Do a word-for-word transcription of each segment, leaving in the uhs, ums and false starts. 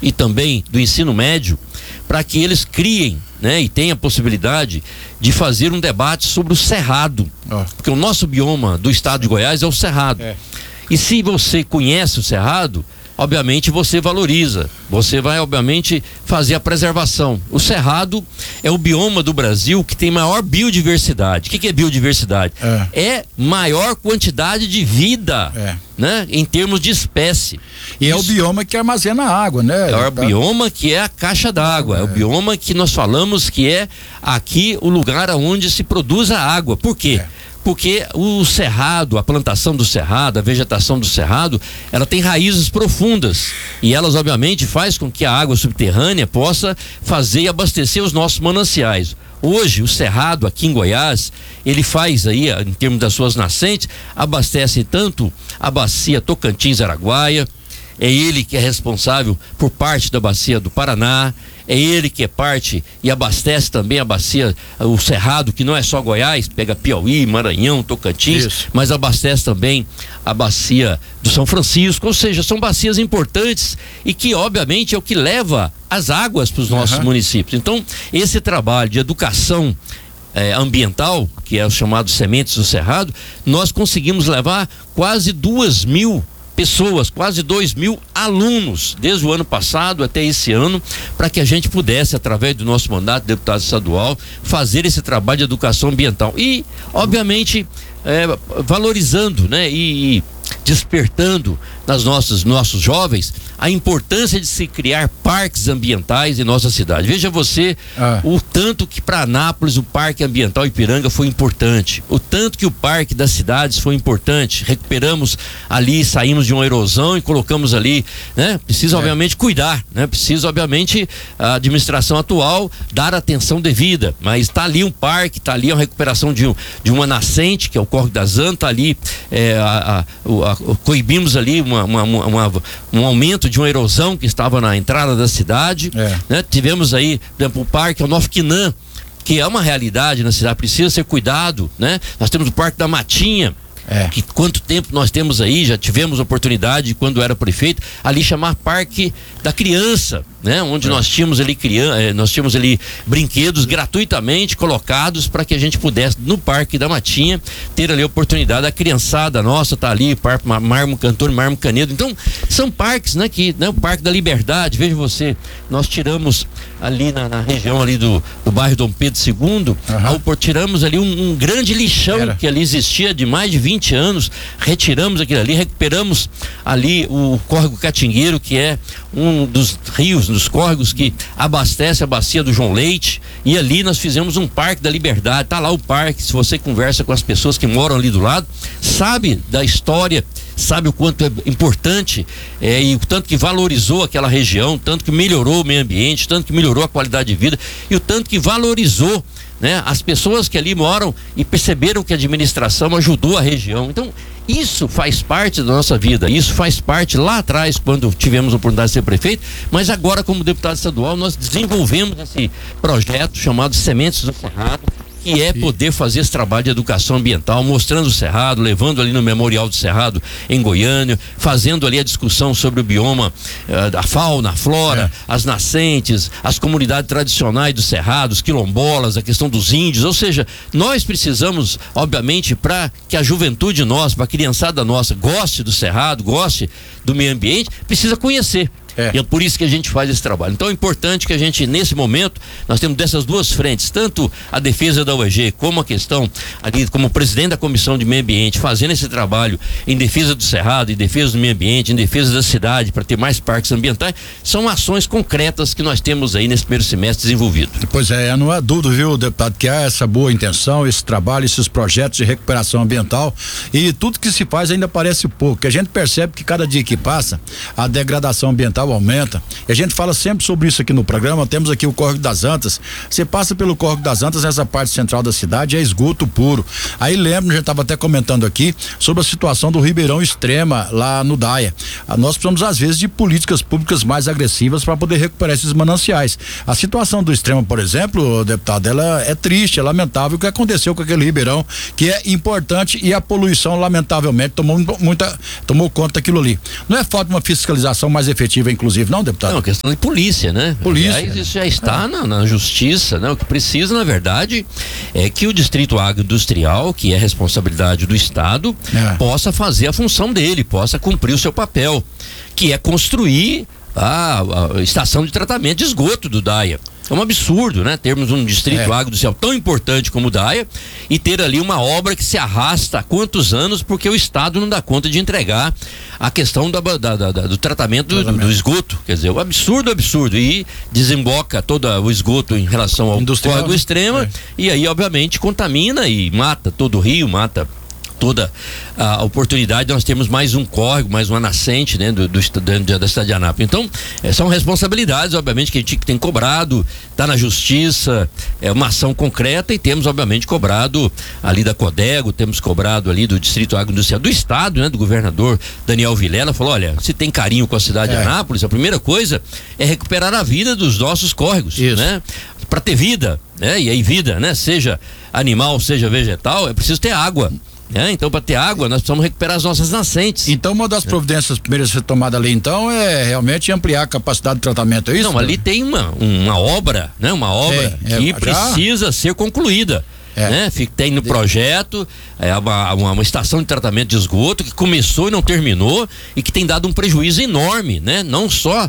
e também do ensino médio, para que eles criem, né, e tenham a possibilidade de fazer um debate sobre o cerrado, oh. porque o nosso bioma do estado de Goiás é o cerrado. É. E se você conhece o cerrado, obviamente você valoriza, você vai obviamente fazer a preservação. O cerrado é o bioma do Brasil que tem maior biodiversidade. O que, que é biodiversidade? É. é maior quantidade de vida, é. né, em termos de espécie. E Isso. é o bioma que armazena água, né? É o bioma que é a caixa d'água, é. é o bioma que nós falamos que é aqui o lugar onde se produz a água. Por quê? É. Porque o cerrado, a plantação do cerrado, a vegetação do cerrado, ela tem raízes profundas e elas obviamente faz com que a água subterrânea possa fazer e abastecer os nossos mananciais. Hoje o cerrado aqui em Goiás, ele faz aí, em termos das suas nascentes, abastece tanto a bacia Tocantins-Araguaia, é ele que é responsável por parte da bacia do Paraná, é ele que é parte e abastece também a bacia, o cerrado, que não é só Goiás, pega Piauí, Maranhão, Tocantins, Isso. mas abastece também a bacia do São Francisco, ou seja, são bacias importantes e que obviamente é o que leva as águas para os nossos uhum. municípios. Então, esse trabalho de educação É, ambiental, que é o chamado Sementes do Cerrado, nós conseguimos levar quase duas mil pessoas, quase dois mil alunos, desde o ano passado até esse ano, para que a gente pudesse, através do nosso mandato de deputado estadual, fazer esse trabalho de educação ambiental e, obviamente, é, valorizando, né, e, e despertando nas nossas nossos jovens a importância de se criar parques ambientais em nossa cidade. Veja você ah. o tanto que para Anápolis o Parque Ambiental Ipiranga foi importante, o tanto que o Parque das Cidades foi importante. Recuperamos ali, saímos de uma erosão e colocamos ali, né? Precisa é. obviamente cuidar, né? Precisa obviamente a administração atual dar atenção devida, mas está ali um parque, está ali a recuperação de, um, de uma nascente que é o Córrego das Antas, está ali é, a, a, a, a, coibimos ali uma, uma, uma, uma, um aumento de uma erosão que estava na entrada da cidade, é. né? Tivemos aí, por exemplo, o Parque Alnofiquinã, que é uma realidade na cidade, precisa ser cuidado, né? Nós temos o Parque da Matinha, é. que quanto tempo nós temos aí, já tivemos oportunidade, quando era prefeito, ali chamar Parque da Criança, né? Onde é. nós tínhamos ali criança, nós tínhamos ali brinquedos gratuitamente colocados para que a gente pudesse, no Parque da Matinha, ter ali a oportunidade. A criançada nossa tá ali, Parque Marmo Cantor, Marmo Canedo. Então, são parques, né? Que, né? O Parque da Liberdade, veja você, nós tiramos ali na, na região ali do, do bairro Dom Pedro segundo, uhum. ao, tiramos ali um, um grande lixão Era. que ali existia de mais de vinte anos, retiramos aquilo ali, recuperamos ali o Córrego Catingueiro, que é um dos rios, dos córregos que abastece a bacia do João Leite, e ali nós fizemos um Parque da Liberdade. Tá lá o parque, se você conversa com as pessoas que moram ali do lado, sabe da história, sabe o quanto é importante é, e o tanto que valorizou aquela região, tanto que melhorou o meio ambiente, tanto que melhorou a qualidade de vida e o tanto que valorizou, né, as pessoas que ali moram e perceberam que a administração ajudou a região. Então, isso faz parte da nossa vida, isso faz parte lá atrás, quando tivemos a oportunidade de ser prefeito, mas agora, como deputado estadual, nós desenvolvemos esse projeto chamado Sementes do Cerrado, que é poder fazer esse trabalho de educação ambiental, mostrando o Cerrado, levando ali no Memorial do Cerrado em Goiânia, fazendo ali a discussão sobre o bioma, uh, a fauna, a flora, é. as nascentes, as comunidades tradicionais do Cerrado, os quilombolas, a questão dos índios. Ou seja, nós precisamos, obviamente, para que a juventude nossa, para a criançada nossa goste do Cerrado, goste do meio ambiente, precisa conhecer. É. E é por isso que a gente faz esse trabalho. Então é importante que a gente, nesse momento, nós temos dessas duas frentes, tanto a defesa da U E G, como a questão ali, como presidente da Comissão de Meio Ambiente, fazendo esse trabalho em defesa do Cerrado, em defesa do meio ambiente, em defesa da cidade, para ter mais parques ambientais. São ações concretas que nós temos aí nesse primeiro semestre desenvolvido. Pois é, não há dúvida, viu, deputado, que há essa boa intenção, esse trabalho, esses projetos de recuperação ambiental, e tudo que se faz ainda parece pouco, que a gente percebe que cada dia que passa, a degradação ambiental aumenta, e a gente fala sempre sobre isso aqui no programa. Temos aqui o Córrego das Antas, você passa pelo Córrego das Antas, nessa parte central da cidade é esgoto puro. Aí lembro, a gente estava até comentando aqui sobre a situação do Ribeirão Extrema lá no Daia. Ah, nós precisamos às vezes de políticas públicas mais agressivas para poder recuperar esses mananciais. A situação do Extrema, por exemplo, deputado, ela é triste, é lamentável o que aconteceu com aquele Ribeirão, que é importante, e a poluição lamentavelmente tomou muita, tomou conta daquilo ali. Não é falta de uma fiscalização mais efetiva inclusive, não, deputado? Não, questão de polícia, né? Polícia. Aliás, isso já está é. na, na justiça, né? O que precisa, na verdade, é que o Distrito Agroindustrial, que é responsabilidade do Estado, é. possa fazer a função dele, possa cumprir o seu papel, que é construir a, a estação de tratamento de esgoto do DAIA. É um absurdo, né? Termos um distrito é. agroindustrial tão importante como o DAIA e ter ali uma obra que se arrasta há quantos anos porque o Estado não dá conta de entregar a questão da, da, da, do tratamento, tratamento. Do, do esgoto. Quer dizer, o absurdo, absurdo. E desemboca todo o esgoto em relação ao córrego né? extrema é. e aí, obviamente, contamina e mata todo o rio, mata toda a oportunidade. Nós temos mais um córrego, mais uma nascente, né, do, do, do, da cidade de Anápolis. Então, é, são responsabilidades, obviamente, que a gente tem cobrado, está na justiça, é uma ação concreta, e temos, obviamente, cobrado ali da Codego, temos cobrado ali do Distrito Agroindustrial do Estado, né, do governador Daniel Vilela. Falou: olha, se tem carinho com a cidade é. de Anápolis, a primeira coisa é recuperar a vida dos nossos córregos, Isso. né? Para ter vida, né? E aí vida, né? Seja animal, seja vegetal, é preciso ter água. É, então, para ter água, nós precisamos recuperar as nossas nascentes. Então, uma das providências primeiras a ser tomada ali, então, é realmente ampliar a capacidade de tratamento, é isso? Não, ali tem uma, uma obra, né? Uma obra é, que é, precisa já... ser concluída. É. Né? Tem no projeto é uma, uma, uma estação de tratamento de esgoto que começou e não terminou e que tem dado um prejuízo enorme, né? Não só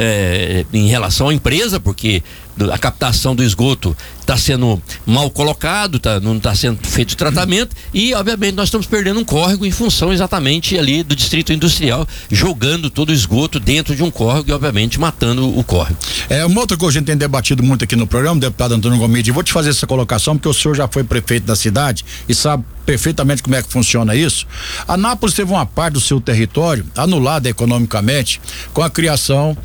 é, em relação à empresa, porque a captação do esgoto está sendo mal colocado, tá, não está sendo feito o tratamento, e obviamente nós estamos perdendo um córrego em função exatamente ali do distrito industrial, jogando todo o esgoto dentro de um córrego e obviamente matando o córrego. É uma outra coisa que a gente tem debatido muito aqui no programa, deputado Antônio Gomide, vou te fazer essa colocação porque o senhor já foi prefeito da cidade e sabe perfeitamente como é que funciona isso. Anápolis teve uma parte do seu território anulada economicamente com a criação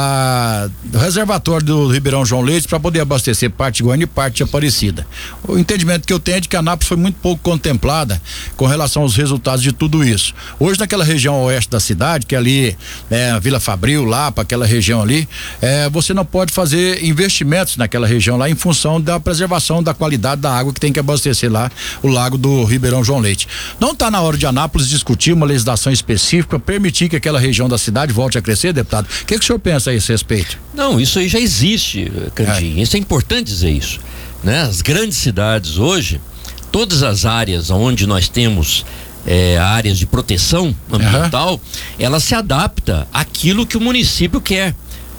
da, do reservatório do Ribeirão João Leite para poder abastecer parte de Goiânia e parte de Aparecida. O entendimento que eu tenho é de que Anápolis foi muito pouco contemplada com relação aos resultados de tudo isso. Hoje, naquela região oeste da cidade, que é ali é, a Vila Fabril, lá para aquela região ali, é, você não pode fazer investimentos naquela região lá em função da preservação da qualidade da água que tem que abastecer lá o lago do Ribeirão João Leite. Não está na hora de Anápolis discutir uma legislação específica, permitir que aquela região da cidade volte a crescer, deputado? O que, que o senhor pensa a esse respeito? Não, isso aí já existe, Candinho. É. Isso é importante dizer isso, né? As grandes cidades hoje, todas as áreas onde nós temos é, áreas de proteção ambiental, uhum. ela se adapta àquilo que o município quer.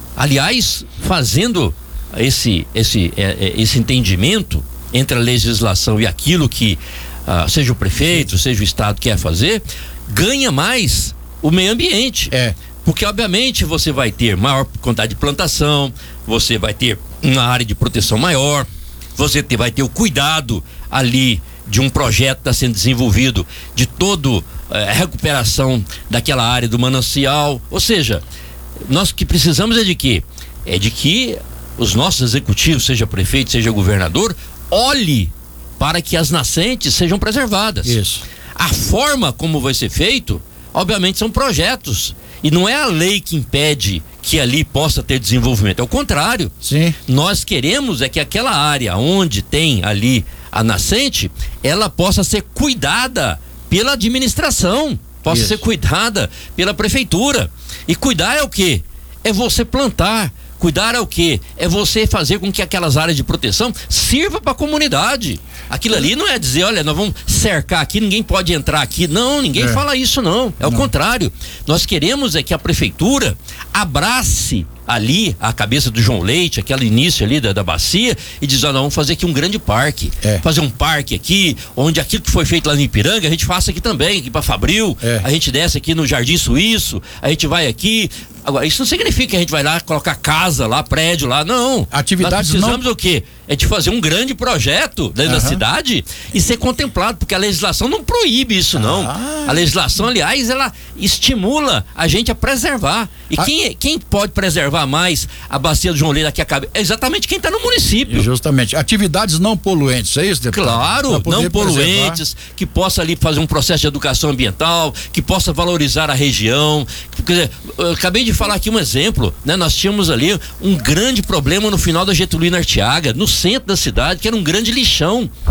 Aliás, fazendo esse, esse, é, esse entendimento entre a legislação e aquilo que ah, seja o prefeito, seja o estado quer fazer, ganha mais o meio ambiente. É. Porque obviamente você vai ter maior quantidade de plantação, você vai ter uma área de proteção maior, você ter, vai ter o cuidado ali de um projeto que está sendo desenvolvido, de toda a recuperação daquela área do manancial. Ou seja, nós que precisamos é de quê? É de que os nossos executivos, seja prefeito, seja governador, olhe para que as nascentes sejam preservadas. Isso. A forma como vai ser feito, obviamente, são projetos. E não é a lei que impede que ali possa ter desenvolvimento, é o contrário. Sim. Nós queremos é que aquela área onde tem ali a nascente, ela possa ser cuidada pela administração, possa Isso. ser cuidada pela prefeitura. E cuidar é o quê? É você plantar. Cuidar é o quê? É você fazer com que aquelas áreas de proteção sirva para a comunidade. Aquilo ali não é dizer, olha, nós vamos cercar aqui, ninguém pode entrar aqui. Não, ninguém é. fala isso não. É não. o contrário. Nós queremos é que a prefeitura abrace ali a cabeça do João Leite, aquele início ali da, da bacia, e diz, ó, nós vamos fazer aqui um grande parque. É. Fazer um parque aqui, onde aquilo que foi feito lá no Ipiranga, a gente faça aqui também, aqui para Fabril, é. a gente desce aqui no Jardim Suíço, a gente vai aqui. Agora, isso não significa que a gente vai lá colocar casa lá, prédio lá, não. Atividades Nós precisamos não... o quê? É de fazer um grande projeto dentro uhum. da cidade e ser contemplado, porque a legislação não proíbe isso, não. Ah. A legislação, aliás, ela estimula a gente a preservar. E ah. quem, quem pode preservar mais a bacia do João Leite aqui a cabeça? É exatamente quem está no município. Justamente. Atividades não poluentes, é isso, deputado? Claro, não poluentes, preservar. Que possa ali fazer um processo de educação ambiental, que possa valorizar a região. Quer dizer, eu acabei de falar aqui um exemplo, né? Nós tínhamos ali um grande problema no final da Getulino Arteaga, no centro da cidade, que era um grande lixão.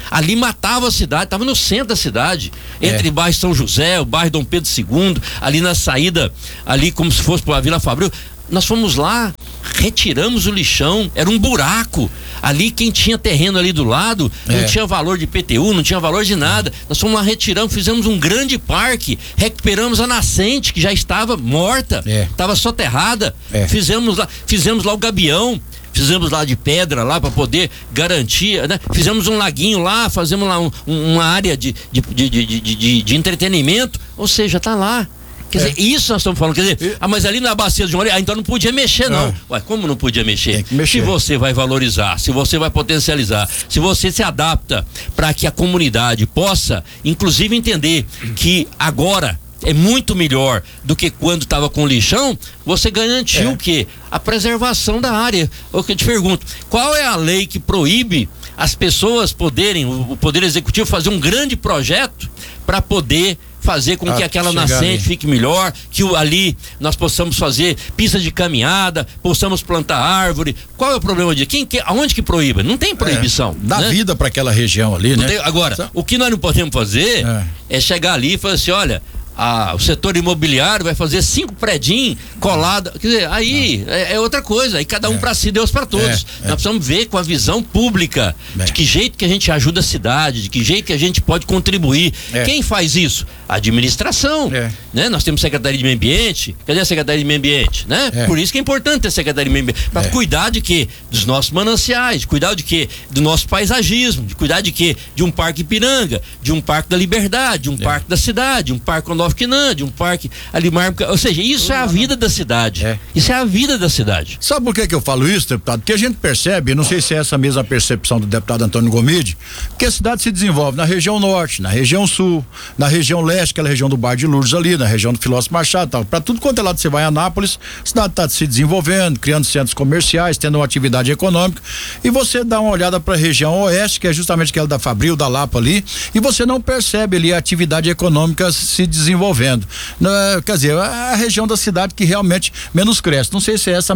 Ali matava a cidade, estava no centro da cidade, entre É. o bairro São José, o bairro Dom Pedro segundo, ali na saída, ali como se fosse para a Vila Fabril. Nós fomos lá, retiramos o lixão, era um buraco. Ali quem tinha terreno ali do lado, não É. tinha valor de I P T U, não tinha valor de nada. Nós fomos lá, retiramos, fizemos um grande parque, recuperamos a nascente que já estava morta, É. estava soterrada. É. Fizemos lá, fizemos lá o gabião. Fizemos lá de pedra lá para poder garantir, né? Fizemos um laguinho lá, fazemos lá um, um, uma área de, de, de, de, de, de, de entretenimento, ou seja, tá lá. Quer É. dizer, isso nós estamos falando, quer dizer, E... ah, mas ali na bacia de João, ah, então não podia mexer não. É. Ué, como não podia mexer? Tem que mexer. Se você vai valorizar, se você vai potencializar, se você se adapta para que a comunidade possa, inclusive, entender que agora é muito melhor do que quando estava com lixão, você garantiu É. o quê? A preservação da área. O que eu te pergunto, qual é a lei que proíbe as pessoas poderem, o, o Poder Executivo, fazer um grande projeto para poder fazer com Ah, que aquela chegar nascente ali. fique melhor, que o, ali nós possamos fazer pista de caminhada, possamos plantar árvore. Qual é o problema de quem que, aonde que proíba? Não tem proibição. Dá né? vida para aquela região ali, Não né? tem- agora, o que nós não podemos fazer É. é chegar ali e falar assim, olha, a- o setor imobiliário vai fazer cinco predinhos colados. Quer dizer, aí é, é outra coisa. Aí cada um É. para si, Deus para todos. É, Nós é. precisamos ver com a visão pública É. de que jeito que a gente ajuda a cidade, de que jeito que a gente pode contribuir. É. Quem faz isso? A administração. É. Né? Nós temos Secretaria de Meio Ambiente. Cadê a Secretaria de Meio Ambiente? Né? É. Por isso que é importante ter a Secretaria de Meio Ambiente. Para É. cuidar de quê? Dos nossos mananciais, de cuidar de quê? Do nosso paisagismo, de cuidar de quê? De um parque Ipiranga, de um parque da Liberdade, de um É. parque da cidade, de um parque Ondorquinã, de um parque ali Marco, ou seja, isso é a vida da cidade. É. Isso é a vida da cidade. Sabe por que que eu falo isso, deputado? Porque a gente percebe, não sei se é essa mesma percepção do deputado Antônio Gomide, que a cidade se desenvolve na região norte, na região sul, na região leste, aquela região do Bar de Lourdes ali, na região do Filósofo Machado, tal. Para tudo quanto é lado você vai em Anápolis, a cidade está se desenvolvendo, criando centros comerciais, tendo uma atividade econômica, e você dá uma olhada para a região oeste, que é justamente aquela da Fabril, da Lapa ali, e você não percebe ali a atividade econômica se desenvolvendo. Na- quer dizer, a região da cidade que realmente menos cresce. Não sei se é essa